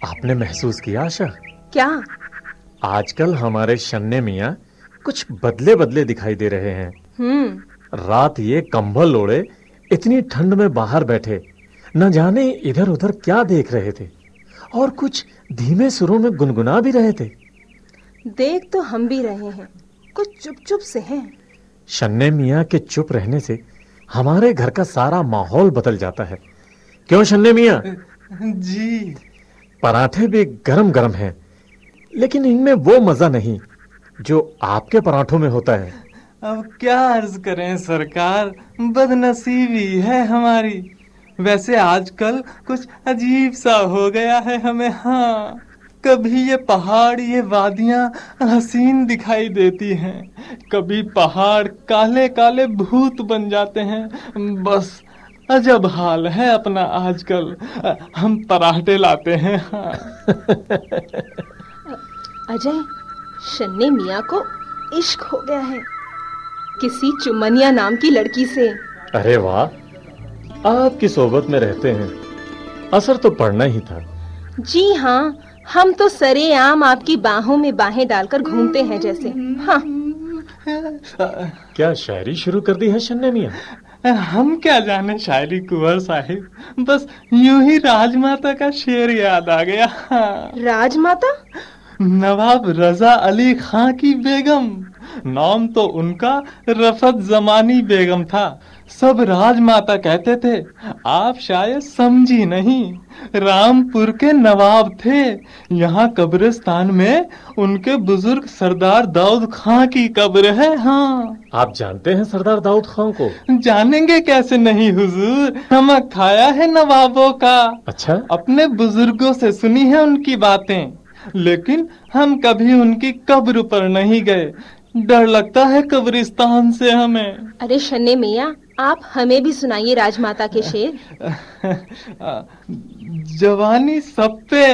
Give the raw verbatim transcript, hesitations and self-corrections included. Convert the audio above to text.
आपने महसूस किया आशा? क्या? आजकल हमारे शन्ने मियाँ कुछ बदले बदले दिखाई दे रहे हैं। हम्म। रात ये कंबल ओढ़े इतनी ठंड में बाहर बैठे, न जाने इधर उधर क्या देख रहे थे, और कुछ धीमे सुरों में गुनगुना भी रहे थे। देख तो हम भी रहे हैं, कुछ चुप चुप से हैं। शन्ने मियाँ के चुप रहने से हमारे घर का सारा माहौल बदल जाता है। क्यों शन्ने मियाँ? जी। पराठे भी गरम गरम हैं, लेकिन इनमें वो मजा नहीं जो आपके पराठों में होता है। अब क्या अर्ज करें सरकार, बदनसीबी है हमारी। वैसे आजकल कुछ अजीब सा हो गया है हमें। हाँ, कभी ये पहाड़, ये वादियां हसीन दिखाई देती हैं, कभी पहाड़ काले काले भूत बन जाते हैं। बस अजब हाल है अपना आजकल। हम पराठे लाते हैं। हाँ। अजय, शन्ने मियाँ को इश्क हो गया है किसी चुमनिया नाम की लड़की से। अरे वाह, आपकी सोबत में रहते हैं, असर तो पड़ना ही था। जी हाँ, हम तो सरेआम आपकी बाहों में बाहें डालकर घूमते हैं जैसे। हाँ। क्या शायरी शुरू कर दी है शन्ने मियाँ? हम क्या जाने शायरी कुंवर साहिब, बस यूं ही राजमाता का शेर याद आ गया। हाँ। राजमाता? नवाब रजा अली खां की बेगम। नाम तो उनका रफत जमानी बेगम था, सब राजमाता कहते थे। आप शायद समझी नहीं, रामपुर के नवाब थे। यहाँ कब्रिस्तान में उनके बुजुर्ग सरदार दाऊद खां की कब्र है। हाँ। आप जानते हैं सरदार दाऊद खां को? जानेंगे कैसे नहीं हुजूर, नमक खाया है नवाबों का। अच्छा। अपने बुजुर्गों से सुनी है उनकी बातें, लेकिन हम कभी उनकी कब्र पर नहीं गए। डर लगता है कब्रिस्तान से हमें। अरे शन्ने मियाँ, आप हमें भी सुनाइए राजमाता के शेर। जवानी सब पे